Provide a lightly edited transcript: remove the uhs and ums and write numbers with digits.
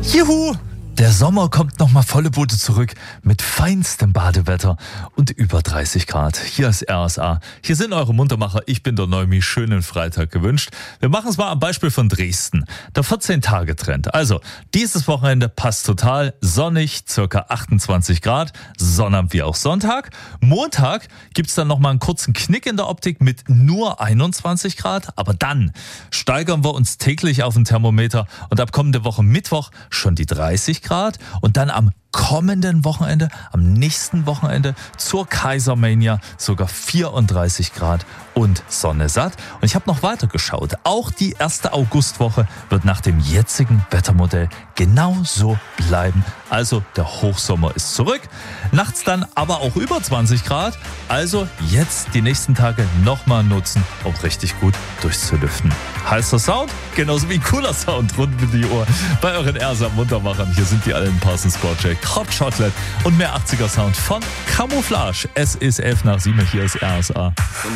Juhu! Der Sommer kommt nochmal volle Bude zurück mit feinstem Badewetter und über 30 Grad. Hier ist RSA. Hier sind eure Muntermacher. Ich bin der Neumi. Schönen Freitag gewünscht. Wir machen es mal am Beispiel von Dresden. Der 14-Tage-Trend. Also, dieses Wochenende passt total. Sonnig, circa 28 Grad. Sonnabend wie auch Sonntag. Montag gibt's dann nochmal einen kurzen Knick in der Optik mit nur 21 Grad. Aber dann steigern wir uns täglich auf den Thermometer und ab kommende Woche Mittwoch schon die 30 Grad und dann am kommenden Wochenende, am nächsten Wochenende zur Kaisermania sogar 34 Grad und Sonne satt. Und ich habe noch weiter geschaut. Auch die erste Augustwoche wird nach dem jetzigen Wettermodell genauso bleiben. Also der Hochsommer ist zurück. Nachts dann aber auch über 20 Grad. Also jetzt die nächsten Tage nochmal nutzen, um richtig gut durchzulüften. Heißer Sound, genauso wie cooler Sound rund um die Uhr bei euren RSA Muntermachern. Hier sind die Alan Parsons Project, Hot Chocolate und mehr 80er Sound von Camouflage. Es ist 11 nach 7, hier ist RSA.